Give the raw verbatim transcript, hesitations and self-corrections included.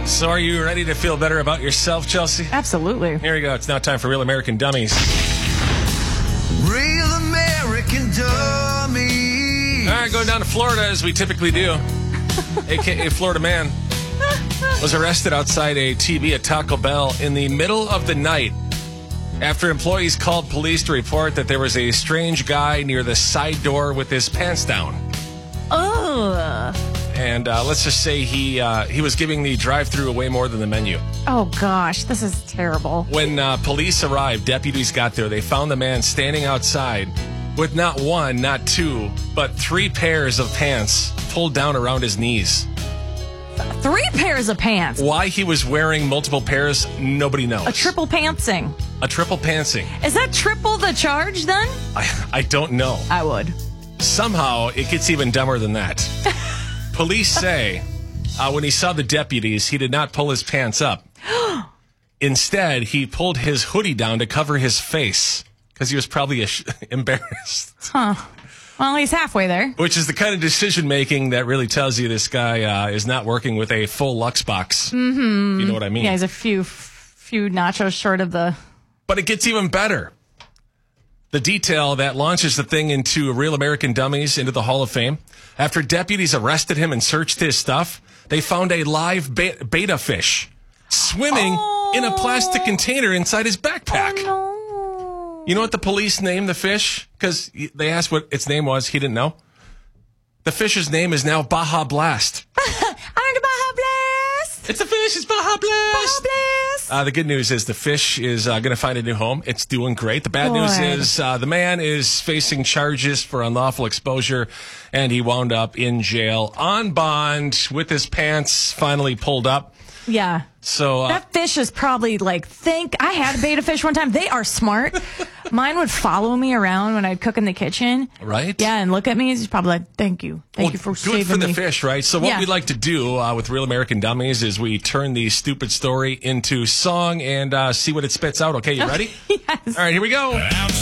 So are you ready to feel better about yourself, Chelsea? Absolutely. Here we go. It's now time for Real American Dummies. Real American Dummies. All right, going down to Florida as we typically do. A K A Florida man was arrested outside a T V at Taco Bell in the middle of the night after employees called police to report that there was a strange guy near the side door with his pants down. Ugh. And uh, let's just say he uh, he was giving the drive-thru away more than the menu. Oh, gosh. This is terrible. When uh, police arrived, deputies got there. They found the man standing outside with not one, not two, but three pairs of pants pulled down around his knees. Three pairs of pants. Why he was wearing multiple pairs, nobody knows. A triple pantsing. A triple pantsing. Is that triple the charge then? I, I don't know. I would. Somehow, it gets even dumber than that. Police say uh, when he saw the deputies, he did not pull his pants up. Instead, he pulled his hoodie down to cover his face because he was probably ash- embarrassed. Huh. Well, he's halfway there. Which is the kind of decision-making that really tells you this guy uh, is not working with a full Lux box. Mm-hmm. You know what I mean? Yeah, he's a few, few nachos short of the... But it gets even better. The detail that launches the thing into Real American Dummies into the Hall of Fame. After deputies arrested him and searched his stuff, they found a live be- beta fish swimming oh. in a plastic container inside his backpack. Oh, no. You know what the police named the fish? Because they asked what its name was. He didn't know. The fish's name is now Baja Blast. I'm the Baja Blast. It's a fish. It's Baja Blast. Baja Blast. Uh, the good news is the fish is uh, going to find a new home. It's doing great. The bad Good. news is uh, the man is facing charges for unlawful exposure, and he wound up in jail on bond with his pants finally pulled up. Yeah. So uh, that fish is probably like, think, I had a beta fish one time. They are smart. Mine would follow me around when I'd cook in the kitchen. Right? Yeah, and look at me. He's probably like, thank you. Thank well, you for good saving for the me. fish, right? So what Yeah. we'd like to do uh, with Real American Dummies is we turn the stupid story into song and uh, see what it spits out. Okay, you ready? Yes. All right, here we go.